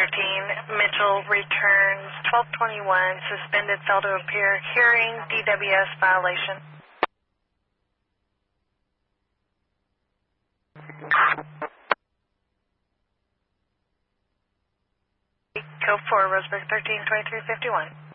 Mitchell returns 1221, suspended, failed to appear, hearing DWS violation. Code 4, Roseburg 132351.